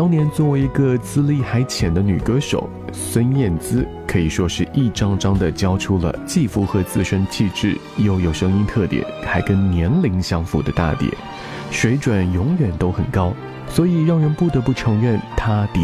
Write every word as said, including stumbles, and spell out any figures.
当年作为一个资历还浅的女歌手，孙燕姿可以说是一张张地交出了既符合自身气质，又有声音特点，还跟年龄相符的大碟，水准永远都很高，所以让人不得不承认她的